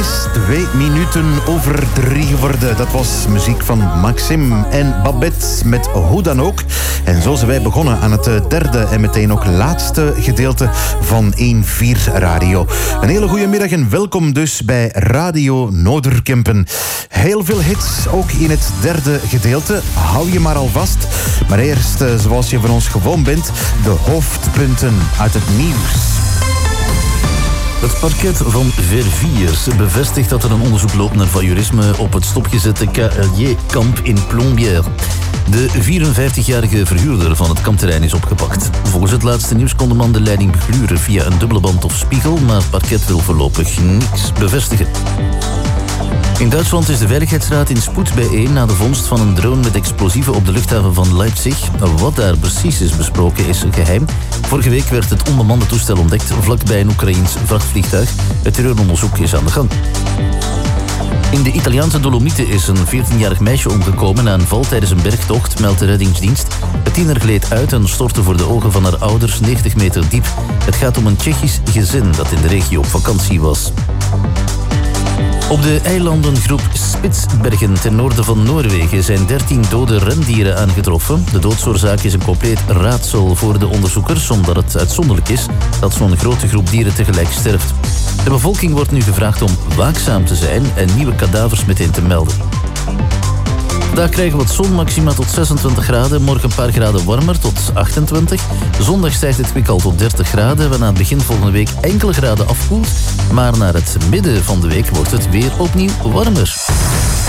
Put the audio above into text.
is 2 minuten over 3 geworden. Dat was muziek van Maxime en Babette met Hoe dan ook. En zo zijn wij begonnen aan het derde en meteen ook laatste gedeelte van 1-4 Radio. Een hele goede middag en welkom dus bij Radio Noorderkempen. Heel veel hits, ook in het derde gedeelte. Hou je maar al vast. Maar eerst, zoals je van ons gewoon bent, de hoofdpunten uit het nieuws. Het parket van Verviers bevestigt dat er een onderzoek loopt naar voyeurisme op het stopgezette KLJ-kamp in Plombières. De 54-jarige verhuurder van het kampterrein is opgepakt. Volgens het laatste nieuws kon de man de leiding begluren via een dubbele band of spiegel, maar het parket wil voorlopig niks bevestigen. In Duitsland is de Veiligheidsraad in spoed bijeen na de vondst van een drone met explosieven op de luchthaven van Leipzig. Wat daar precies is besproken is geheim. Vorige week werd het onbemande toestel ontdekt vlakbij een Oekraïens vrachtvliegtuig. Het terreuronderzoek is aan de gang. In de Italiaanse Dolomieten is een 14-jarig meisje omgekomen na een val tijdens een bergtocht, meldt de reddingsdienst. Het tiener gleed uit en stortte voor de ogen van haar ouders 90 meter diep. Het gaat om een Tsjechisch gezin dat in de regio op vakantie was. Op de eilandengroep Spitsbergen ten noorden van Noorwegen zijn 13 dode rendieren aangetroffen. De doodsoorzaak is een compleet raadsel voor de onderzoekers, omdat het uitzonderlijk is dat zo'n grote groep dieren tegelijk sterft. De bevolking wordt nu gevraagd om waakzaam te zijn en nieuwe kadavers meteen te melden. Vandaag krijgen we wat zon, maxima tot 26 graden. Morgen een paar graden warmer, tot 28. Zondag stijgt het kwik al tot 30 graden. Waarna het begin volgende week enkele graden afkoelt. Maar naar het midden van de week wordt het weer opnieuw warmer.